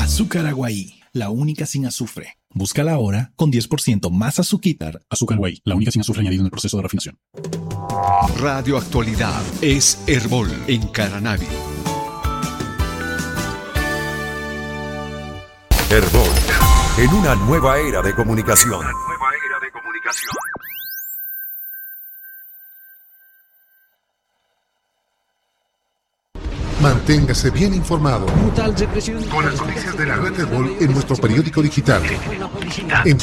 Azúcar Aguaí, la única sin azufre. Búscala ahora con 10% más azuquitar. Azúcar Aguaí, la única sin azufre añadido en el proceso de refinación. Radio Actualidad es Herbol en Caranavi. Herbol, en una nueva era de comunicación. Manténgase bien informado con las noticias de la red Herbol en nuestro periódico digital en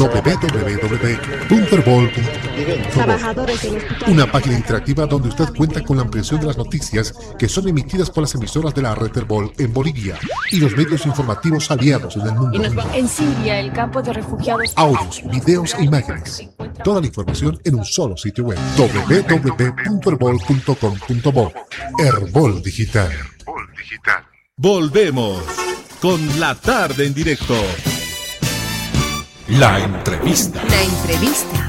www.herbol.com. Una página interactiva donde usted cuenta con la ampliación de las noticias que son emitidas por las emisoras de la red Herbol en Bolivia y los medios informativos aliados en el mundo. En Siria, el campo de refugiados. Audios, videos e imágenes. Toda la información en un solo sitio web. www.herbol.com.bo. Herbol Digital. Volvemos con la tarde en directo. La entrevista. La entrevista.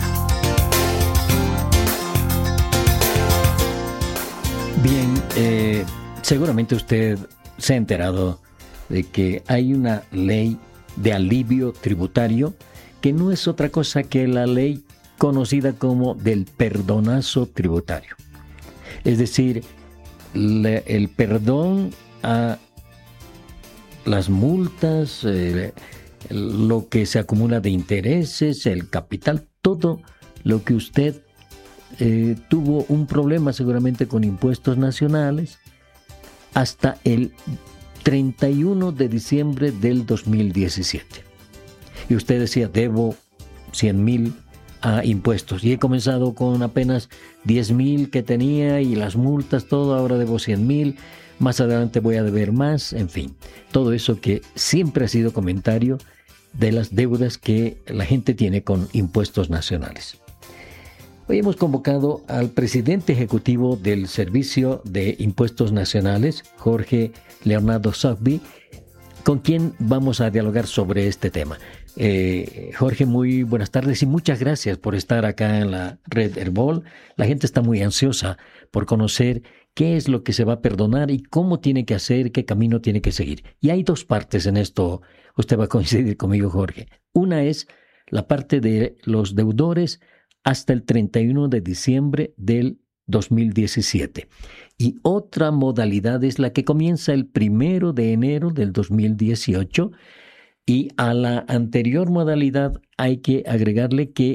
Bien, seguramente usted se ha enterado de que hay una ley de alivio tributario que no es otra cosa que la ley conocida como del perdonazo tributario. Es decir, el perdón a las multas, lo que se acumula de intereses, el capital, todo lo que usted tuvo un problema seguramente con impuestos nacionales hasta el 31 de diciembre del 2017. Y usted decía, debo 100,000 a impuestos y he comenzado con apenas 10,000 que tenía y las multas, todo, ahora debo 100,000, más adelante voy a deber más, en fin, todo eso que siempre ha sido comentario de las deudas que la gente tiene con impuestos nacionales. Hoy hemos convocado al presidente ejecutivo del Servicio de Impuestos Nacionales, Jorge Leonardo Zogby, con quien vamos a dialogar sobre este tema. Jorge, muy buenas tardes y muchas gracias por estar acá en la red Herbol. La gente está muy ansiosa por conocer qué es lo que se va a perdonar y cómo tiene que hacer, qué camino tiene que seguir. Y hay dos partes en esto, usted va a coincidir conmigo, Jorge. Una es la parte de los deudores hasta el 31 de diciembre del 2017. Y otra modalidad es la que comienza el 1 de enero del 2018. Y a la anterior modalidad hay que agregarle que